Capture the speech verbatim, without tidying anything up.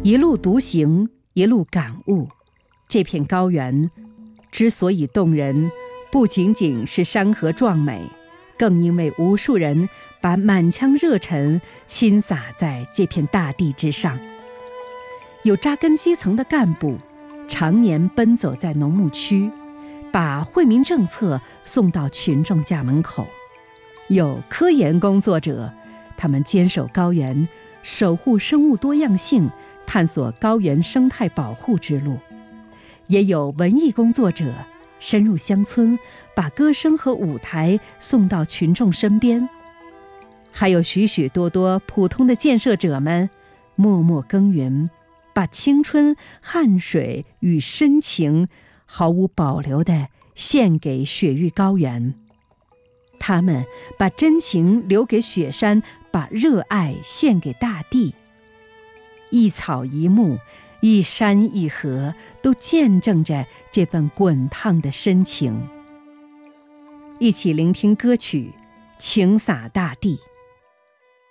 一路独行，一路感悟。这片高原之所以动人，不仅仅是山河壮美，更因为无数人把满腔热忱倾洒在这片大地之上。有扎根基层的干部，常年奔走在农牧区，把惠民政策送到群众家门口；有科研工作者，他们坚守高原，守护生物多样性，探索高原生态保护之路；也有文艺工作者，深入乡村，把歌声和舞台送到群众身边；还有许许多多普通的建设者们，默默耕耘，把青春、汗水与深情毫无保留地献给雪域高原。他们把真情留给雪山，把热爱献给大地。一草一木，一山一河，都见证着这份滚烫的深情。一起聆听歌曲《情洒大地》。